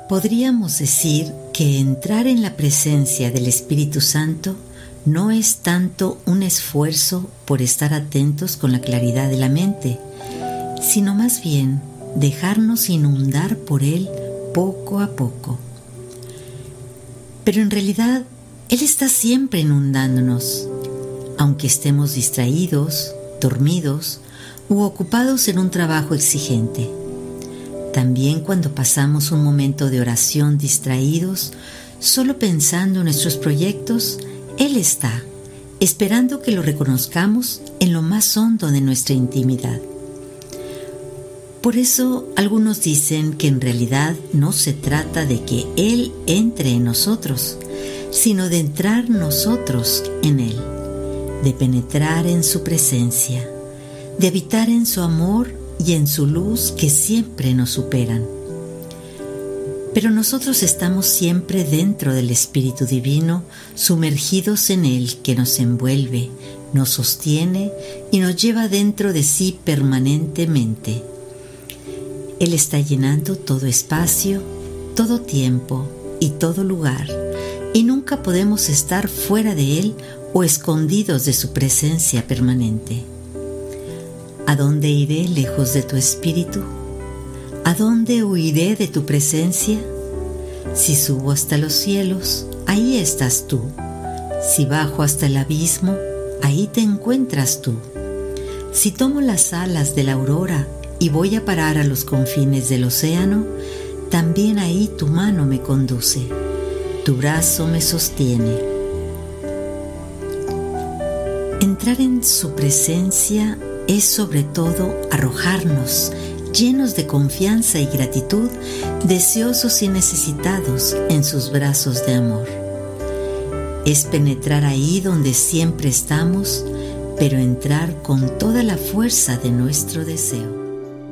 Podríamos decir que entrar en la presencia del Espíritu Santo no es tanto un esfuerzo por estar atentos con la claridad de la mente, sino más bien dejarnos inundar por Él poco a poco. Pero en realidad, Él está siempre inundándonos, aunque estemos distraídos, dormidos u ocupados en un trabajo exigente. También cuando pasamos un momento de oración distraídos, solo pensando en nuestros proyectos, Él está, esperando que lo reconozcamos en lo más hondo de nuestra intimidad. Por eso algunos dicen que en realidad no se trata de que Él entre en nosotros, sino de entrar nosotros en Él, de penetrar en su presencia, de habitar en su amor y en su luz que siempre nos superan. Pero nosotros estamos siempre dentro del Espíritu Divino, sumergidos en Él que nos envuelve, nos sostiene y nos lleva dentro de sí permanentemente. Él está llenando todo espacio, todo tiempo y todo lugar, y nunca podemos estar fuera de Él o escondidos de su presencia permanente. ¿A dónde iré lejos de tu espíritu? ¿A dónde huiré de tu presencia? Si subo hasta los cielos, ahí estás tú. Si bajo hasta el abismo, ahí te encuentras tú. Si tomo las alas de la aurora y voy a parar a los confines del océano, también ahí tu mano me conduce, tu brazo me sostiene. Entrar en su presencia es sobre todo arrojarnos, llenos de confianza y gratitud, deseosos y necesitados en sus brazos de amor. Es penetrar ahí donde siempre estamos, pero entrar con toda la fuerza de nuestro deseo.